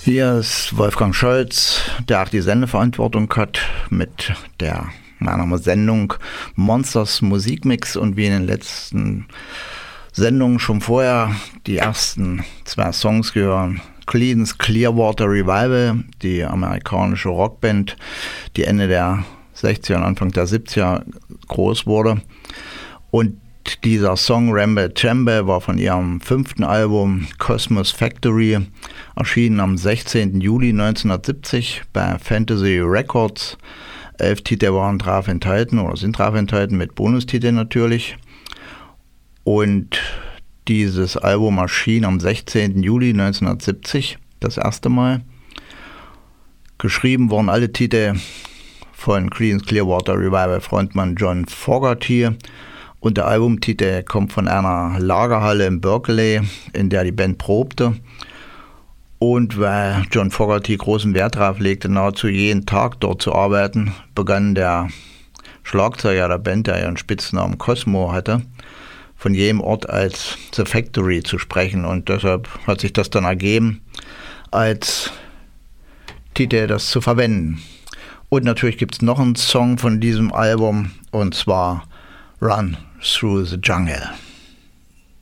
Hier ist Wolfgang Scholz, der auch die Sendeverantwortung hat mit meiner Sendung Monsters Musikmix, und wie in den letzten Sendungen schon vorher die ersten zwei Songs gehören Creedence Clearwater Revival, die amerikanische Rockband, die Ende der 60er und Anfang der 70er groß wurde, und dieser Song Ramble Jamble war von ihrem 5. Album Cosmos Factory, erschienen am 16. Juli 1970 bei Fantasy Records. 11 Titel waren drauf enthalten oder sind drauf enthalten, mit Bonustiteln natürlich. Und dieses Album erschien am 16. Juli 1970 das erste Mal. Geschrieben wurden alle Titel von Creedence Clearwater Revival Frontmann John Fogerty. Und der Albumtitel kommt von einer Lagerhalle in Berkeley, in der die Band probte. Und weil John Fogerty großen Wert darauf legte, nahezu jeden Tag dort zu arbeiten, begann der Schlagzeuger der Band, der ihren Spitznamen Cosmo hatte, von jedem Ort als The Factory zu sprechen. Und deshalb hat sich das dann ergeben, als Titel das zu verwenden. Und natürlich gibt es noch einen Song von diesem Album, und zwar Run Through the Jungle.